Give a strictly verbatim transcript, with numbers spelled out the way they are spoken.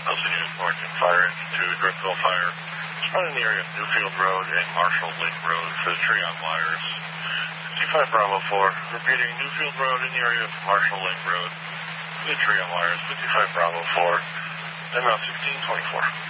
Nelson Unit Norton, fire engine two, direct fill fire. Spot in the area of Newfield Road and Marshall Lake Road for the tree on wires. fifty-five Bravo four, repeating Newfield Road in the area of Marshall Lake Road for the tree on wires. fifty-five Bravo four, M L sixteen twenty-four.